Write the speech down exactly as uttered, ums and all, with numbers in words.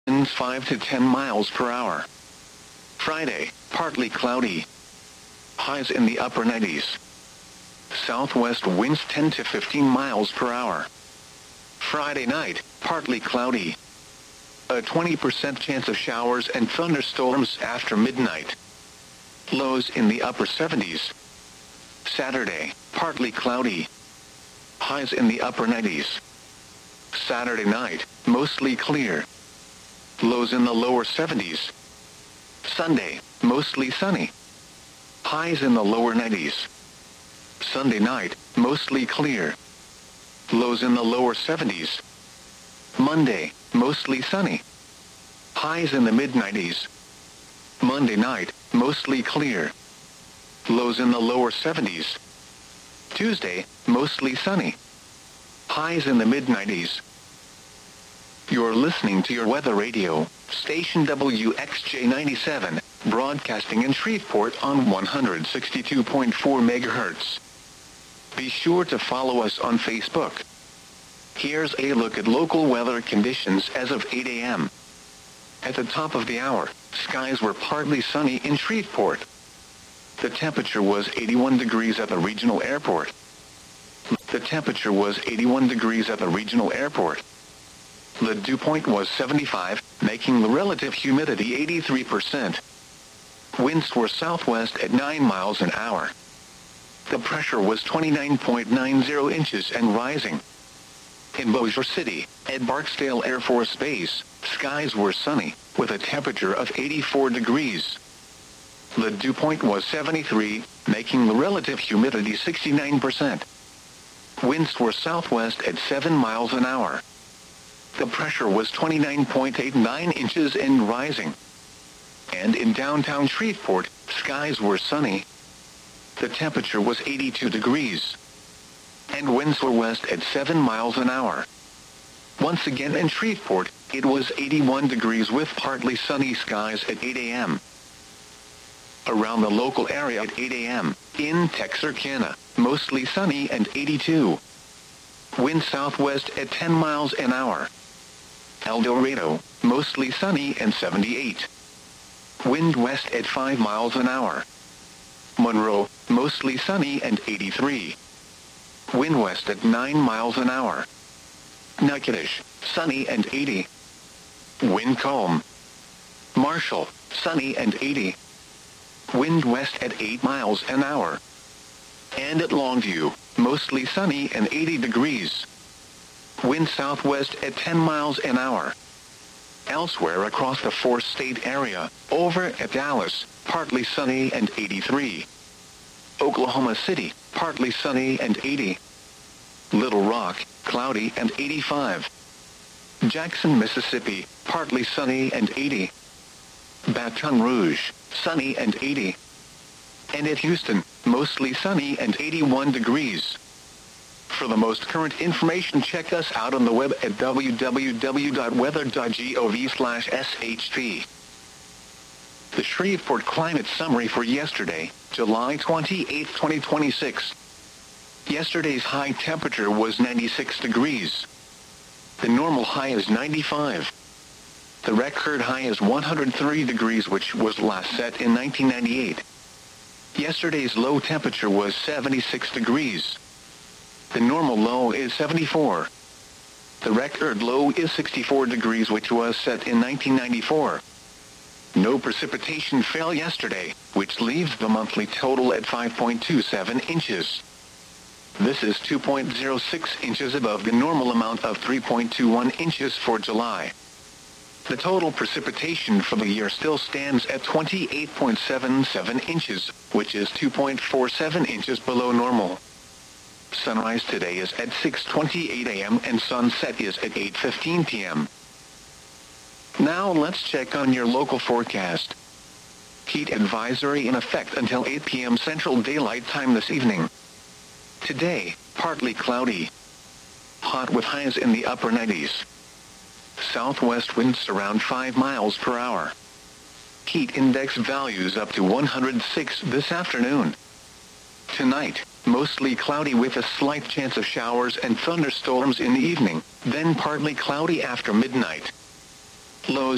winds five to ten miles per hour. Friday, partly cloudy. Highs in the upper nineties. Southwest winds ten to fifteen miles per hour. Friday night, partly cloudy. A twenty percent chance of showers and thunderstorms after midnight. Lows in the upper seventies. Saturday, partly cloudy. Highs in the upper nineties. Saturday night, mostly clear. Lows in the lower seventies. Sunday, mostly sunny. Highs in the lower nineties. Sunday night, mostly clear. Lows in the lower seventies. Monday, mostly sunny. Highs in the mid nineties. Monday night, mostly clear. Lows in the lower seventies. Tuesday, mostly sunny. Highs in the mid nineties. You're listening to your weather radio, station W X J ninety-seven, broadcasting in Shreveport on one hundred sixty-two point four megahertz. Be sure to follow us on Facebook. Here's a look at local weather conditions as of eight a.m. At the top of the hour, skies were partly sunny in Shreveport. The temperature was eighty-one degrees at the regional airport. The temperature was eighty-one degrees at the regional airport. The dew point was seventy-five, making the relative humidity eighty-three percent. Winds were southwest at nine miles an hour. The pressure was twenty-nine point nine zero inches and rising. In Bossier City, at Barksdale Air Force Base, skies were sunny, with a temperature of eighty-four degrees. The dew point was seventy-three, making the relative humidity sixty-nine percent. Winds were southwest at seven miles an hour. The pressure was twenty-nine point eight nine inches and rising. And in downtown Shreveport, skies were sunny. The temperature was eighty-two degrees. And winds were west at seven miles an hour. Once again in Shreveport, it was eighty-one degrees with partly sunny skies at eight a.m. Around the local area at eight a.m., in Texarkana, mostly sunny and eighty-two. Wind southwest at ten miles an hour. El Dorado, mostly sunny and seventy-eight. Wind west at five miles an hour. Monroe, mostly sunny and eighty-three. Wind west at nine miles an hour. Natchitoches, sunny and eighty. Wind calm. Marshall, sunny and eighty. Wind west at eight miles an hour. And at Longview, mostly sunny and eighty degrees. Wind southwest at ten miles an hour. Elsewhere across the four-state area, over at Dallas, partly sunny and eighty-three. Oklahoma City, partly sunny and eighty. Little Rock, cloudy and eighty-five. Jackson, Mississippi, partly sunny and eighty. Baton Rouge, sunny and eighty. And at Houston, mostly sunny and eighty-one degrees. For the most current information, check us out on the web at w w w dot weather dot gov slash s h p. The Shreveport Climate Summary for yesterday, July twenty-eighth, twenty twenty-six. Yesterday's high temperature was ninety-six degrees. The normal high is ninety-five. The record high is one hundred three degrees, which was last set in nineteen ninety-eight. Yesterday's low temperature was seventy-six degrees. The normal low is seventy-four. The record low is sixty-four degrees, which was set in nineteen ninety-four. No precipitation fell yesterday, which leaves the monthly total at five point two seven inches. This is two point zero six inches above the normal amount of three point two one inches for July. The total precipitation for the year still stands at twenty-eight point seven seven inches, which is two point four seven inches below normal. Sunrise today is at six twenty-eight a.m. and sunset is at eight fifteen p.m. Now let's check on your local forecast. Heat advisory in effect until eight p.m. Central Daylight Time this evening. Today, partly cloudy. Hot with highs in the upper nineties. Southwest winds around five miles per hour. Heat index values up to one hundred six this afternoon. Tonight, mostly cloudy with a slight chance of showers and thunderstorms in the evening, then partly cloudy after midnight. Lows